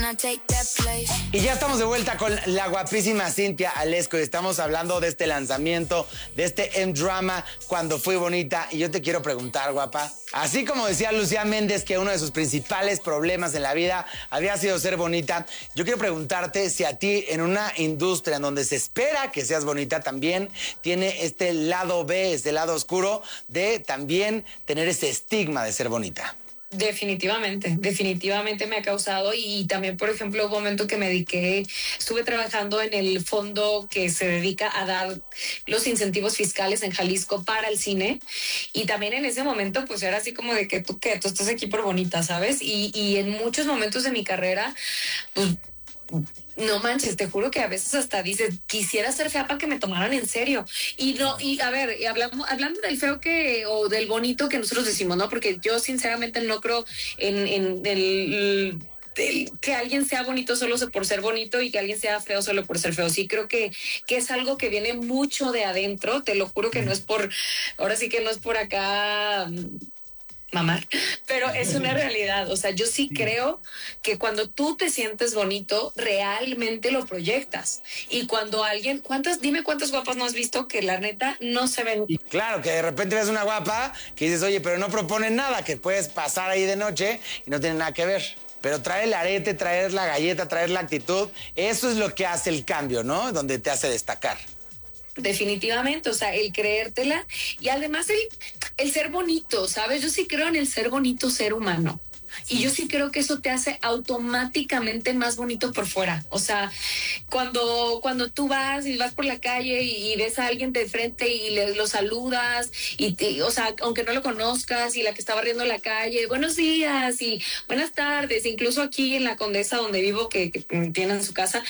Y ya estamos de vuelta con la guapísima Cintia Alesco y estamos hablando de este lanzamiento, de este M-Drama, Cuando Fui Bonita. Y yo te quiero preguntar, guapa, así como decía Lucía Méndez que uno de sus principales problemas en la vida había sido ser bonita, yo quiero preguntarte si a ti en una industria en donde se espera que seas bonita también tiene este lado B, este lado oscuro de también tener ese estigma de ser bonita. Definitivamente me ha causado y también, por ejemplo, un momento que me dediqué, estuve trabajando en el fondo que se dedica a dar los incentivos fiscales en Jalisco para el cine y también en ese momento pues era así como de que tú estás aquí por bonita, ¿sabes? Y en muchos momentos de mi carrera pues no manches, te juro que a veces hasta dices, quisiera ser fea para que me tomaran en serio. Y no, y a ver, hablando del feo o del bonito que nosotros decimos, ¿no? Porque yo sinceramente no creo en que alguien sea bonito solo por ser bonito y que alguien sea feo solo por ser feo. Sí creo que es algo que viene mucho de adentro, te lo juro que no es ahora sí que no es por acá mamar, pero es una realidad. O sea, yo sí creo que cuando tú te sientes bonito, realmente lo proyectas. Y cuando dime cuántas guapas no has visto que la neta no se ven. Y claro, que de repente ves una guapa que dices, oye, pero no proponen nada, que puedes pasar ahí de noche y no tiene nada que ver. Pero traer el arete, traer la galleta, traer la actitud, eso es lo que hace el cambio, ¿no? Donde te hace destacar. Definitivamente, o sea, el creértela y además el ser bonito, ¿sabes? Yo sí creo en el ser bonito ser humano. Y yo sí creo que eso te hace automáticamente más bonito por fuera. O sea, cuando tú vas por la calle y ves a alguien de frente y lo saludas, o sea, aunque no lo conozcas, y la que está barriendo la calle, buenos días y buenas tardes, incluso aquí en la Condesa donde vivo, que tienen su casa,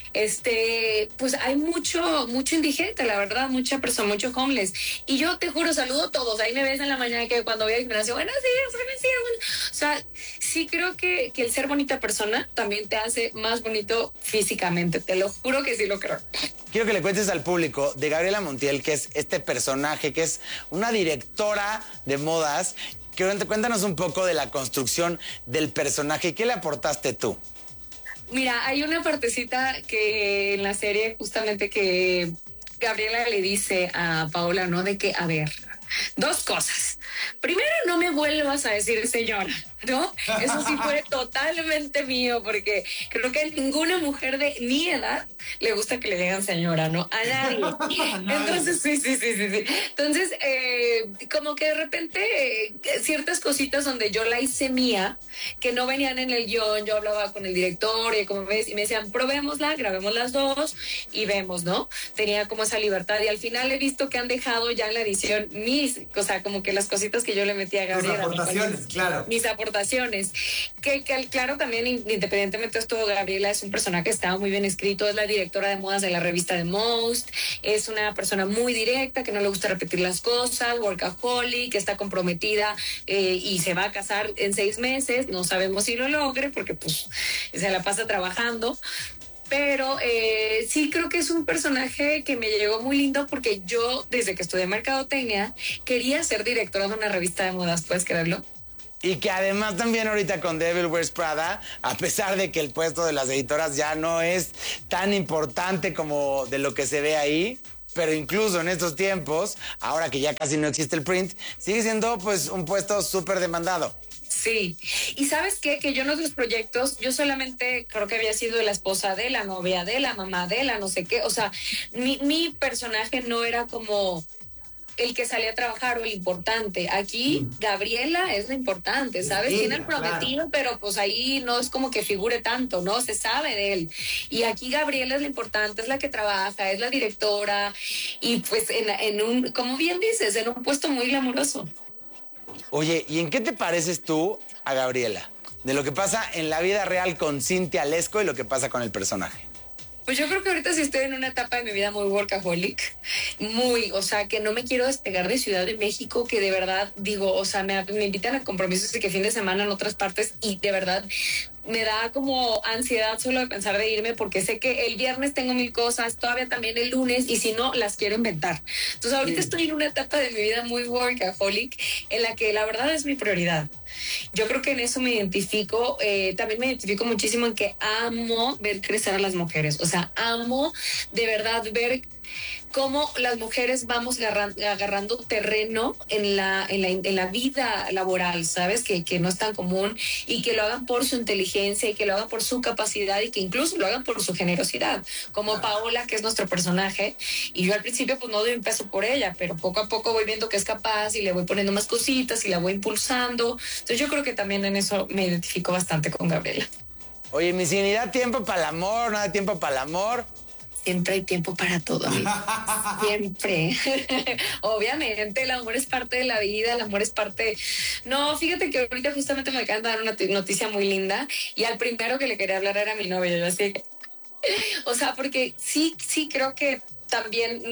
pues hay mucho indigente, la verdad, mucha persona, mucho homeless. Y yo te juro, saludo a todos. Ahí me ves en la mañana que cuando voy al gimnasio, buenos días. O sea, sí creo que el ser bonita persona también te hace más bonito físicamente. Te lo juro que sí lo creo. Quiero que le cuentes al público de Gabriela Montiel, que es este personaje, que es una directora de modas. Cuéntanos un poco de la construcción del personaje. ¿Qué le aportaste tú? Mira, hay una partecita que en la serie justamente que Gabriela le dice a Paola, ¿no? De que, a ver, dos cosas. Primero, no me vuelvas a decir señora, ¿no? Eso sí fue totalmente mío, porque creo que a ninguna mujer de mi edad le gusta que le digan señora, ¿no? A nadie. Entonces, sí. Entonces, como que de repente ciertas cositas donde yo la hice mía, que no venían en el guión, yo hablaba con el director y como ves, y me decían, probémosla, grabemos las dos y vemos, ¿no? Tenía como esa libertad y al final he visto que han dejado ya en la edición o sea, como que las cositas que yo le metí a Gabriela. Tus aportaciones, claro. Mis aportaciones. Que claro, también independientemente de esto, Gabriela es un personaje que estaba muy bien escrito, es la directora de modas de la revista The Most, es una persona muy directa, que no le gusta repetir las cosas, workaholic, que está comprometida y se va a casar en 6 meses, no sabemos si lo logre porque pues se la pasa trabajando. Pero sí creo que es un personaje que me llegó muy lindo porque yo, desde que estudié mercadotecnia, quería ser directora de una revista de modas, ¿puedes creerlo? Y que además también ahorita con Devil Wears Prada, a pesar de que el puesto de las editoras ya no es tan importante como de lo que se ve ahí, pero incluso en estos tiempos, ahora que ya casi no existe el print, sigue siendo pues un puesto súper demandado. Sí, y ¿sabes qué? Que yo en otros proyectos, yo solamente creo que había sido la esposa de la novia, de la mamá, de la no sé qué, o sea, mi personaje no era como el que salía a trabajar o el importante. Aquí Gabriela es lo importante, ¿sabes? Tiene el prometido, claro. Pero pues ahí no es como que figure tanto, ¿no? Se sabe de él. Y aquí Gabriela es lo importante, es la que trabaja, es la directora y pues en un, como bien dices, en un puesto muy glamuroso. Oye, ¿y en qué te pareces tú a Gabriela? De lo que pasa en la vida real con Cintia Alesco y lo que pasa con el personaje. Pues yo creo que ahorita sí estoy en una etapa de mi vida muy workaholic, o sea, que no me quiero despegar de Ciudad de México, que de verdad digo, o sea, me invitan a compromisos de que fin de semana en otras partes y de verdad me da como ansiedad solo de pensar de irme porque sé que el viernes tengo 1000 cosas, todavía también el lunes y si no, las quiero inventar. Entonces ahorita estoy en una etapa de mi vida muy workaholic en la que la verdad es mi prioridad. Yo creo que en eso me identifico. También me identifico muchísimo en que amo ver crecer a las mujeres. O sea, amo de verdad ver cómo las mujeres vamos agarrando terreno en la vida laboral, ¿sabes? Que no es tan común, y que lo hagan por su inteligencia y que lo hagan por su capacidad y que incluso lo hagan por su generosidad, como Paola, que es nuestro personaje, y yo al principio pues no doy un peso por ella, pero poco a poco voy viendo que es capaz y le voy poniendo más cositas y la voy impulsando. Entonces yo creo que también en eso me identifico bastante con Gabriela. Oye, mi ni da tiempo para el amor, no da tiempo para el amor. Siempre hay tiempo para todo, amigo. Siempre. Obviamente, el amor es parte de la vida, el amor es parte... No, fíjate que ahorita justamente me acaban de dar una noticia muy linda y al primero que le quería hablar era mi novio. Yo así que... O sea, porque sí creo que también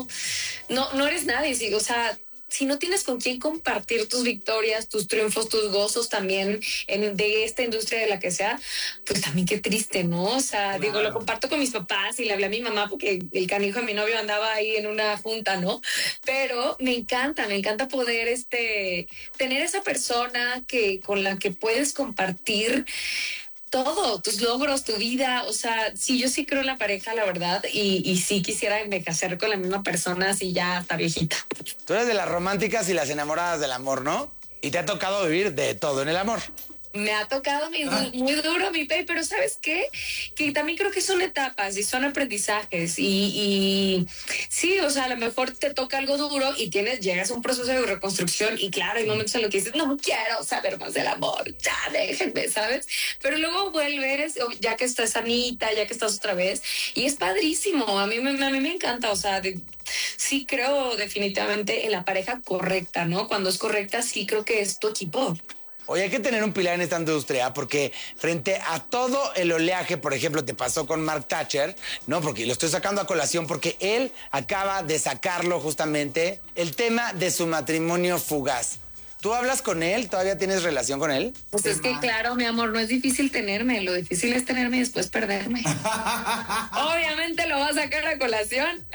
no eres nadie, sí, o sea... Si no tienes con quién compartir tus victorias, tus triunfos, tus gozos también de esta industria de la que sea, pues también qué triste, ¿no? O sea, digo, lo comparto con mis papás y le hablé a mi mamá porque el canijo de mi novio andaba ahí en una junta, ¿no? Pero me encanta poder tener esa persona con la que puedes compartir todo, tus logros, tu vida. O sea, sí, yo sí creo en la pareja, la verdad, y sí quisiera envejecer con la misma persona así ya hasta viejita. Tú eres de las románticas y las enamoradas del amor, ¿no? Y te ha tocado vivir de todo en el amor. Me ha tocado muy duro, mi Pei, pero ¿sabes qué? Que también creo que son etapas y son aprendizajes y sí, o sea, a lo mejor te toca algo duro y llegas a un proceso de reconstrucción y claro, hay momentos en los que dices, no quiero saber más del amor, ya déjenme, ¿sabes? Pero luego vuelves, ya que estás sanita, ya que estás otra vez, y es padrísimo, a mí me encanta, o sea, sí creo definitivamente en la pareja correcta, ¿no? Cuando es correcta, sí creo que es tu equipo. Oye, hay que tener un pilar en esta industria porque frente a todo el oleaje, por ejemplo, te pasó con Mark Thatcher, ¿no? Porque lo estoy sacando a colación porque él acaba de sacarlo justamente, el tema de su matrimonio fugaz. ¿Tú hablas con él? ¿Todavía tienes relación con él? Pues es que claro, mi amor, no es difícil tenerme, lo difícil es tenerme y después perderme. Obviamente lo va a sacar a colación.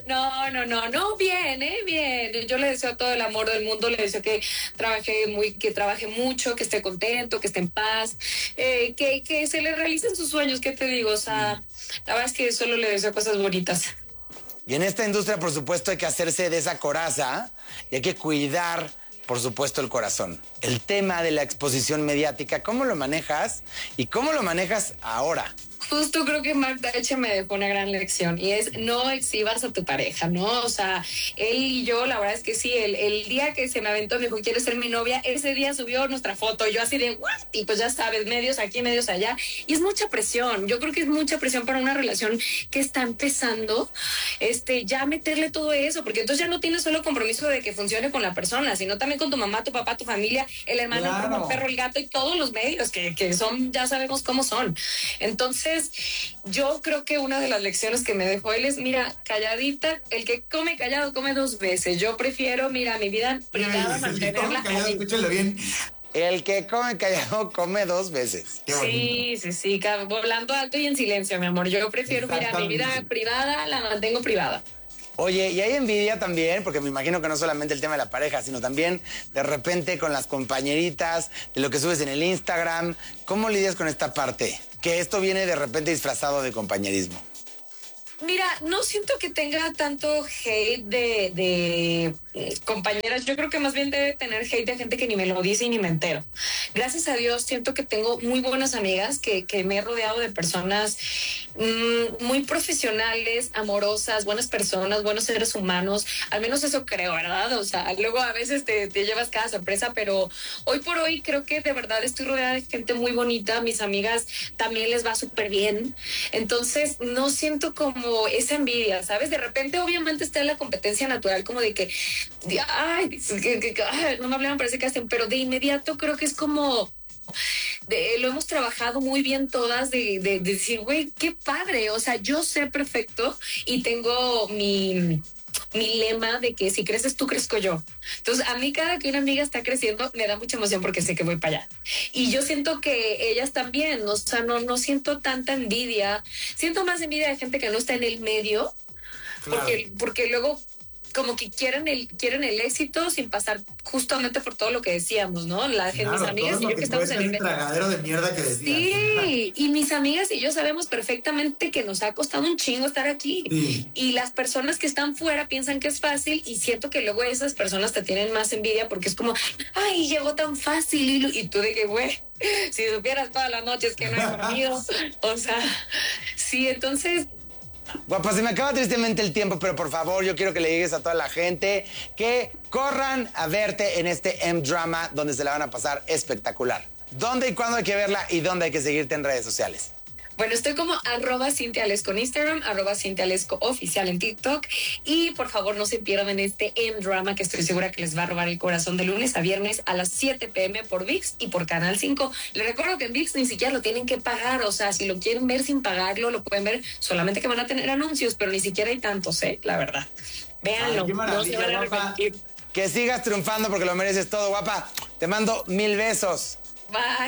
No, bien, bien. Yo le deseo todo el amor del mundo, le deseo que trabaje mucho, que esté contento, que esté en paz, que se le realicen sus sueños, ¿qué te digo? O sea, la verdad es que solo le deseo cosas bonitas. Y en esta industria, por supuesto, hay que hacerse de esa coraza y hay que cuidar, por supuesto, el corazón. El tema de la exposición mediática, ¿cómo lo manejas y cómo lo manejas ahora? Justo creo que Mark Thatcher me dejó una gran lección y es no exhibas a tu pareja, ¿no? O sea, él y yo, la verdad es que sí, el día que se me aventó, me dijo, ¿quieres ser mi novia? Ese día subió nuestra foto, yo así de, ¿what? Y pues ya sabes, medios aquí, medios allá. Y es mucha presión, yo creo que es mucha presión para una relación que está empezando, ya meterle todo eso, porque entonces ya no tienes solo compromiso de que funcione con la persona, sino también con tu mamá, tu papá, tu familia, el hermano, claro, el primo, el perro, el gato y todos los medios que son, ya sabemos cómo son. Entonces, yo creo que una de las lecciones que me dejó él es, mira, calladita, el que come callado come dos veces. Yo prefiero, mira, mi vida privada, mantenerla callado, escúchalo bien. El que come callado come dos veces. Sí, volando alto y en silencio, mi amor. Yo prefiero, mira, mi vida privada la mantengo privada. Oye, y hay envidia también, porque me imagino que no solamente el tema de la pareja, sino también de repente con las compañeritas, de lo que subes en el Instagram. ¿Cómo lidias con esta parte? Que esto viene de repente disfrazado de compañerismo. Mira, no siento que tenga tanto hate de compañeras. Yo creo que más bien debe tener hate de gente que ni me lo dice y ni me entero. Gracias a Dios siento que tengo muy buenas amigas, que me he rodeado de personas muy profesionales, amorosas, buenas personas, buenos seres humanos. Al menos eso creo, ¿verdad? O sea, luego a veces te llevas cada sorpresa, pero hoy por hoy creo que de verdad estoy rodeada de gente muy bonita. Mis amigas también les va súper bien. Entonces no siento como esa envidia, ¿sabes? De repente obviamente está la competencia natural como de que ay, no me hablan, parece que hacen, pero de inmediato creo que es como lo hemos trabajado muy bien todas de decir, güey, qué padre, o sea, yo sé perfecto y tengo mi lema de que si creces tú, crezco yo. Entonces, a mí cada que una amiga está creciendo, me da mucha emoción porque sé que voy para allá. Y yo siento que ellas también, o sea, no siento tanta envidia. Siento más envidia de gente que no está en el medio, claro, porque luego como que quieren el éxito sin pasar justamente por todo lo que decíamos, ¿no? Mis amigas y yo que estamos en el tragadero de mierda que decías. Sí, y mis amigas y yo sabemos perfectamente que nos ha costado un chingo estar aquí. Sí. Y las personas que están fuera piensan que es fácil y siento que luego esas personas te tienen más envidia porque es como, ay, llegó tan fácil y tú de que, güey, si supieras todas las noches que no he dormido. O sea, sí, entonces... Guapa, se me acaba tristemente el tiempo, pero por favor, yo quiero que le digas a toda la gente que corran a verte en este M-Drama, donde se la van a pasar espectacular. ¿Dónde y cuándo hay que verla y dónde hay que seguirte en redes sociales? Bueno, estoy como @CintiaLesco en Instagram, @CintiaLesco oficial en TikTok. Y por favor, no se pierdan este M-Drama que estoy segura que les va a robar el corazón de lunes a viernes a las 7 p.m. por ViX y por Canal 5. Les recuerdo que en ViX ni siquiera lo tienen que pagar. O sea, si lo quieren ver sin pagarlo, lo pueden ver. Solamente que van a tener anuncios, pero ni siquiera hay tantos, la verdad. Véanlo, no se van a arrepentir. Que sigas triunfando porque lo mereces todo, guapa. Te mando 1000 besos. Bye.